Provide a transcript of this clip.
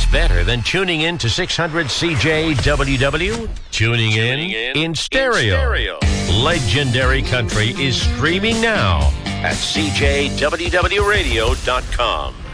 better than tuning in to 600 CJWW? Tuning in stereo. Legendary Country is streaming now at CJWWRadio.com.